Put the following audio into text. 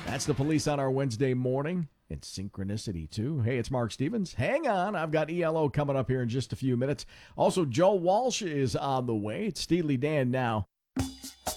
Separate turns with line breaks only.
That's the Police on our Wednesday morning. And synchronicity, too. Hey, it's Mark Stevens. Hang on. I've got ELO coming up here in just a few minutes. Also, Joe Walsh is on the way. It's Steely Dan now.